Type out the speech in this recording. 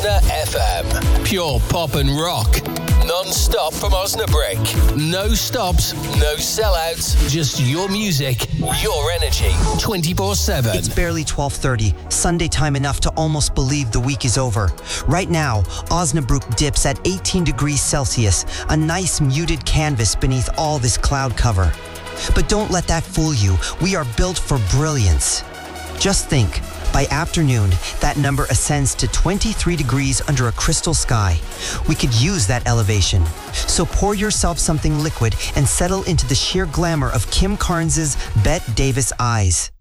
FM. Pure pop and rock. Non-stop from Osnabrück. No stops, no sellouts. Just your music, your energy. 24/7. It's barely 12:30. Sunday time enough to almost believe the week is over. Right now, Osnabrück dips at 18 degrees Celsius. A nice muted canvas beneath all this cloud cover. But don't let that fool you. We are built for brilliance. Just think. By afternoon, that number ascends to 23 degrees under a crystal sky. We could use that elevation. So pour yourself something liquid and settle into the sheer glamour of Kim Carnes' Bette Davis eyes.